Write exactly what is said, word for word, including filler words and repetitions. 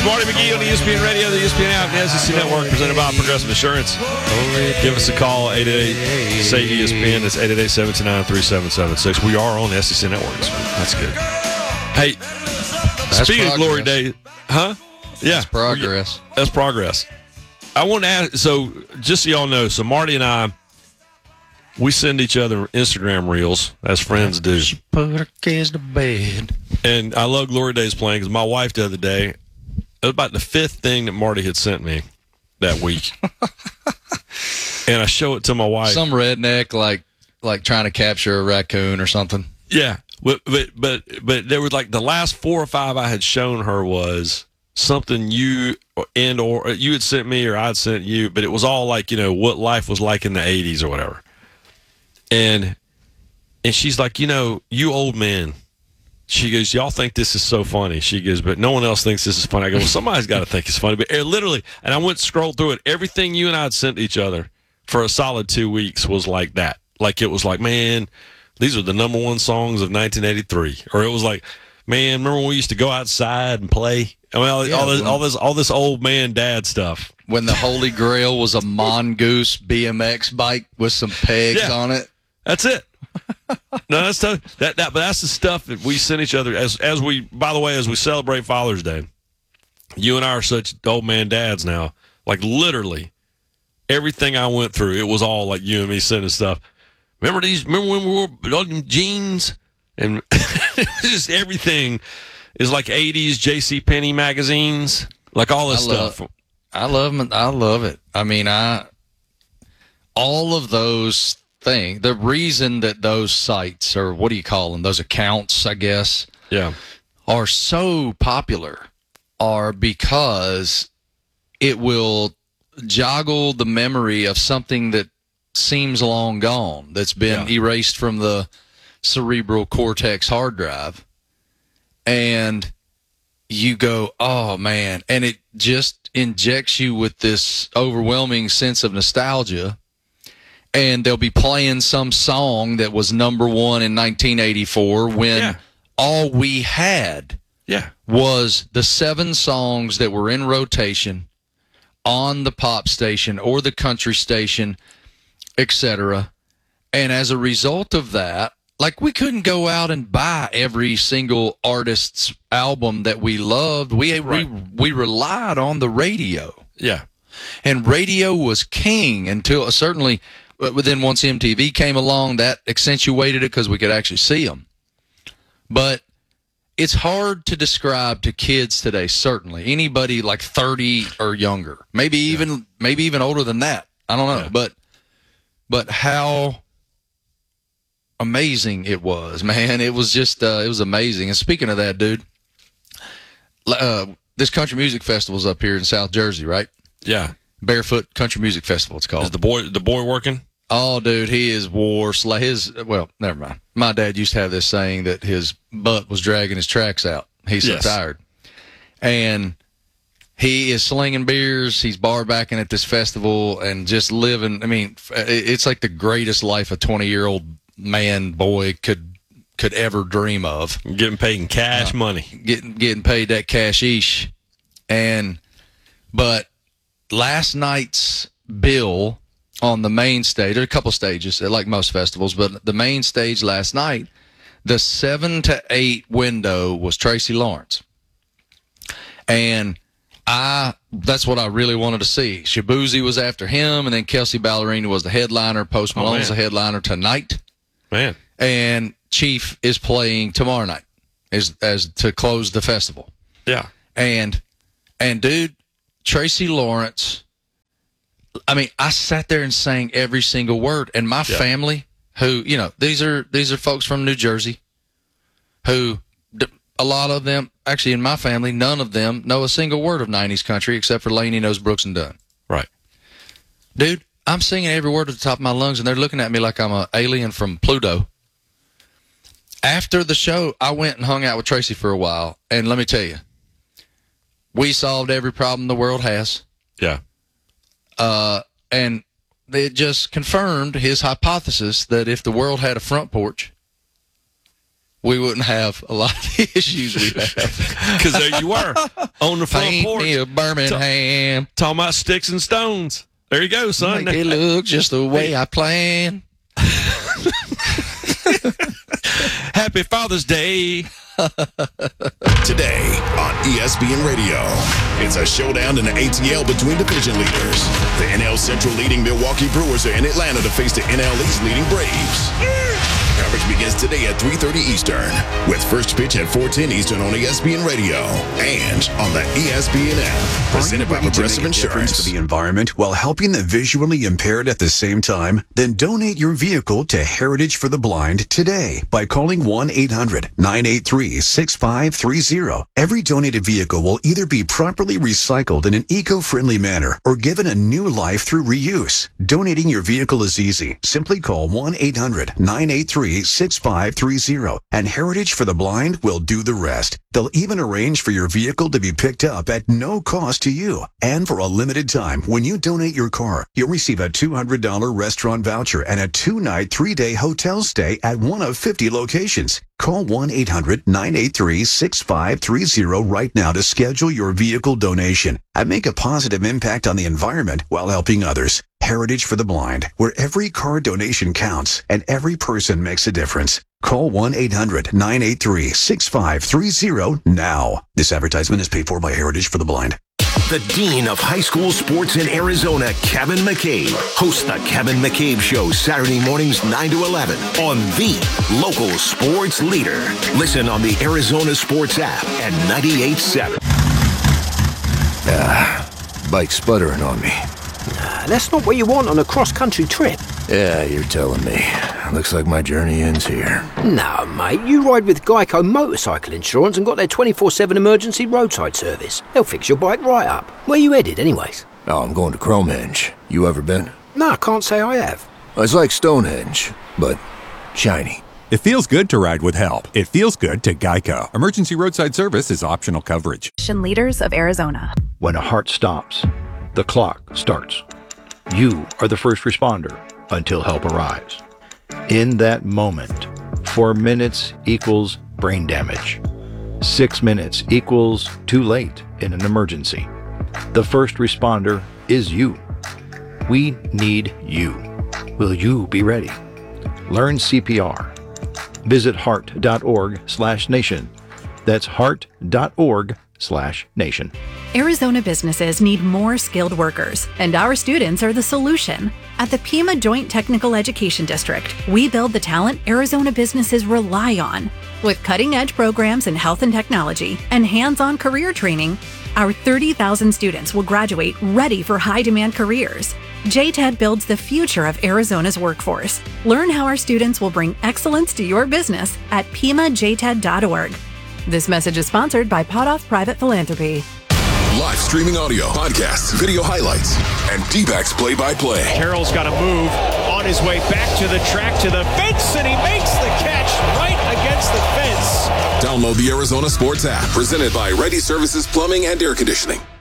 It's Marty McGee on E S P N Radio, the E S P N app, and the S E C Network, presented by Progressive Insurance. Give us a call, eight eight eight, say E S P N. That's eight eight eight, seven two nine, three seven seven six. We are on the S E C Network. That's good. Hey, That's speaking progress. of Glory Day, huh? Yeah. That's progress. That's progress. I want to ask, so just so y'all know, so Marty and I, we send each other Instagram reels, as friends do. She put her kids to bed. And I love Glory Days playing because my wife the other day, it was about the fifth thing that Marty had sent me that week. And I show it to my wife. Some redneck like like trying to capture a raccoon or something. Yeah. But, but, but, but there was like the last four or five I had shown her was something you and or you had sent me or I'd sent you, but it was all like, you know, what life was like in the eighties or whatever. And and she's like, you know, you old men. She goes, y'all think this is so funny. She goes, but no one else thinks this is funny. I go, well, somebody's got to think it's funny. But it literally, and I went scroll through it. Everything you and I had sent each other for a solid two weeks was like that. Like it was like, man, these are the number one songs of nineteen eighty-three. Or it was like, man, remember when we used to go outside and play? I mean, all, Yeah, all, this, when- all this, all this old man dad stuff. When the Holy Grail was a mongoose B M X bike with some pegs Yeah. on it. That's it. No, that's tough. That that, but that's the stuff that we send each other as as we. By the way, as we celebrate Father's Day, you and I are such old man dads now. Like literally, everything I went through, it was all like you and me sending stuff. Remember these? Remember when we wore all them jeans and just everything is like eighties J C Penney magazines, like all this I love- stuff. I love 'em. I love it. I mean, I all of those things. The reason that those sites, or what do you call them? Those accounts, I guess, Yeah, are so popular are because it will joggle the memory of something that seems long gone, that's been Yeah. erased from the cerebral cortex hard drive. And you go, oh man, and it just injects you with this overwhelming sense of nostalgia. And they'll be playing some song that was number one in nineteen eighty-four when Yeah. all we had yeah, was the seven songs that were in rotation on the pop station or the country station, et cetera. And as a result of that, like we couldn't go out and buy every single artist's album that we loved. We Right. we, we relied on the radio. yeah. And radio was king until certainly, but then once M T V came along, that accentuated it because we could actually see them. But it's hard to describe to kids today, certainly. Anybody like thirty or younger, maybe even maybe even older than that. I don't know. Yeah. But but how amazing it was, man. It was just uh, it was amazing. And speaking of that, dude, uh, this country music festival's up here in South Jersey, right? Yeah. Barefoot Country Music Festival, it's called. Is the boy the boy working? Oh, dude, he is war sla His well, never mind. My dad used to have this saying that his butt was dragging his tracks out. He's Yes. so tired, and he is slinging beers. He's bar backing at this festival and just living. I mean, it's like the greatest life a twenty year old man boy could could ever dream of. Getting paid in cash money. Getting getting paid that cashish, and but last night's bill on the main stage, there are a couple stages, like most festivals, but the main stage last night, the seven to eight window was Tracy Lawrence. And I, that's what I really wanted to see. Shabuzi was after him, and then Kelsey Ballerini was the headliner. Post Oh, Malone's man. the headliner tonight. Man. And Chief is playing tomorrow night as, as to close the festival. Yeah. And, and dude, Tracy Lawrence, I mean, I sat there and sang every single word. And my Yeah. family, who, you know, these are these are folks from New Jersey, who d- a lot of them, actually in my family, none of them know a single word of nineties country except for Laney knows Brooks and Dunn. Right. Dude, I'm singing every word at the top of my lungs, and they're looking at me like I'm an alien from Pluto. After the show, I went and hung out with Tracy for a while, and let me tell you, we solved every problem the world has. Yeah. Uh, and it just confirmed his hypothesis that if the world had a front porch, we wouldn't have a lot of the issues we have. Because there you were on the front Paint porch. me a Birmingham. Talking about sticks and stones. There you go, son. Make it look just the way I planned. Happy Father's Day. Today on E S P N Radio, it's a showdown in the A T L between division leaders. The N L Central leading Milwaukee Brewers are in Atlanta to face the N L East leading Braves. Coverage begins today at three thirty Eastern, with first pitch at four ten Eastern on E S P N Radio and on the E S P N app. Presented by Progressive Insurance. For the environment while helping the visually impaired at the same time? Then donate your vehicle to Heritage for the Blind today by calling one eight hundred nine eight three six five three zero. Every donated vehicle will either be properly recycled in an eco-friendly manner or given a new life through reuse. Donating your vehicle is easy. Simply call one eight hundred nine eight three six five three zero and Heritage for the Blind will do the rest. They'll even arrange for your vehicle to be picked up at no cost to you. And for a limited time, when you donate your car, you'll receive a two hundred dollars restaurant voucher and a two-night, three-day hotel stay at one of fifty locations. Call one eight hundred nine eight three six five three zero right now to schedule your vehicle donation and make a positive impact on the environment while helping others. Heritage for the Blind, where every car donation counts and every person makes a difference. Call one eight hundred nine eight three six five three zero now. This advertisement is paid for by Heritage for the Blind. The Dean of High School Sports in Arizona, Kevin McCabe, hosts the Kevin McCabe Show Saturday mornings nine to eleven on the local sports leader. Listen on the Arizona Sports app at ninety-eight point seven. Ah, bike's sputtering on me. Nah, that's not what you want on a cross-country trip. Yeah, you're telling me. Looks like my journey ends here. No, mate, you ride with Geico Motorcycle Insurance and got their twenty-four seven emergency roadside service. They'll fix your bike right up. Where you headed, anyways? Oh, I'm going to Cromehenge. You ever been? No, I can't say I have. It's like Stonehenge, but shiny. It feels good to ride with help. It feels good to Geico. Emergency roadside service is optional coverage. Leaders of Arizona. When a heart stops, the clock starts. You are the first responder until help arrives. In that moment, four minutes equals brain damage. Six minutes equals too late in an emergency. The first responder is you. We need you. Will you be ready? Learn C P R. Visit heart.org slash nation. That's heart.org slash nation. Arizona businesses need more skilled workers, and our students are the solution. At the Pima Joint Technical Education District, we build the talent Arizona businesses rely on. With cutting-edge programs in health and technology and hands-on career training, our thirty thousand students will graduate ready for high-demand careers. J T E D builds the future of Arizona's workforce. Learn how our students will bring excellence to your business at pima j ted dot org. This message is sponsored by Potoff Private Philanthropy. Live streaming audio, podcasts, video highlights, and D-backs play-by-play. Carroll's got to move on his way back to the track, to the fence, and he makes the catch right against the fence. Download the Arizona Sports app, presented by Ready Services Plumbing and Air Conditioning.